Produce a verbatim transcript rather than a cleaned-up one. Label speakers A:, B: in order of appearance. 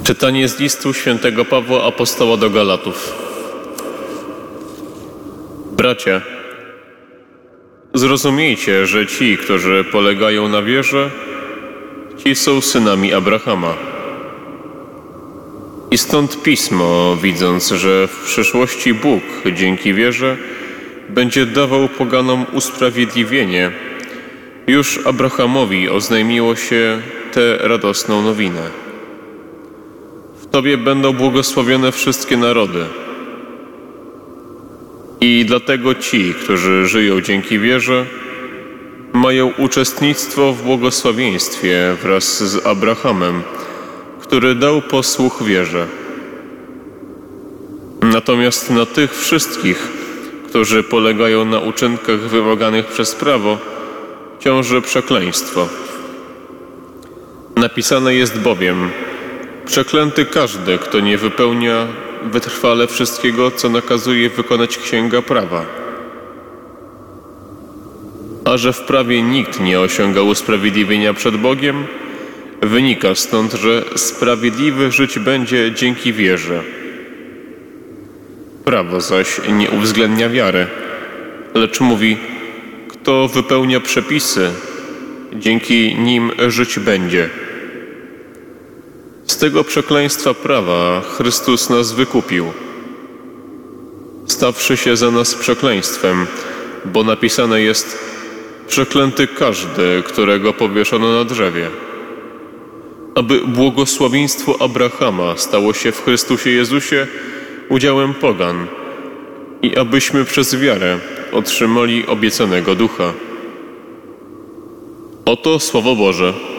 A: Czytanie z listu świętego Pawła Apostoła do Galatów. Bracia, zrozumiejcie, że ci, którzy polegają na wierze, ci są synami Abrahama. I stąd Pismo, widząc, że w przyszłości Bóg dzięki wierze będzie dawał poganom usprawiedliwienie, już Abrahamowi oznajmiło się tę radosną nowinę. W Tobie będą błogosławione wszystkie narody. I dlatego ci, którzy żyją dzięki wierze, mają uczestnictwo w błogosławieństwie wraz z Abrahamem, który dał posłuch wierze. Natomiast na tych wszystkich, którzy polegają na uczynkach wymaganych przez prawo, ciąży przekleństwo. Napisane jest bowiem: przeklęty każdy, kto nie wypełnia wytrwale wszystkiego, co nakazuje wykonać Księga Prawa. A że w prawie nikt nie osiąga usprawiedliwienia przed Bogiem, wynika stąd, że sprawiedliwy żyć będzie dzięki wierze. Prawo zaś nie uwzględnia wiary, lecz mówi: kto wypełnia przepisy, dzięki nim żyć będzie. Z tego przekleństwa prawa Chrystus nas wykupił, stawszy się za nas przekleństwem, bo napisane jest: przeklęty każdy, którego powieszono na drzewie, aby błogosławieństwo Abrahama stało się w Chrystusie Jezusie udziałem pogan i abyśmy przez wiarę otrzymali obiecanego ducha. Oto Słowo Boże.